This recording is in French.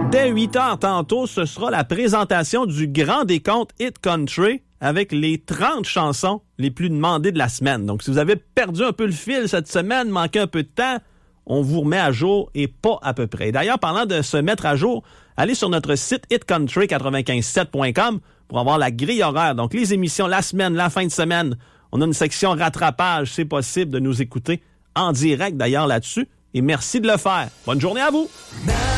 Dès 8h tantôt, ce sera la présentation du Grand Décompte Hit Country avec les 30 chansons les plus demandées de la semaine. Donc, si vous avez perdu un peu le fil cette semaine, manqué un peu de temps, on vous remet à jour et pas à peu près. D'ailleurs, parlant de se mettre à jour, allez sur notre site hitcountry957.com pour avoir la grille horaire. Donc, les émissions la semaine, la fin de semaine. On a une section rattrapage. C'est possible de nous écouter en direct d'ailleurs là-dessus. Et merci de le faire. Bonne journée à vous!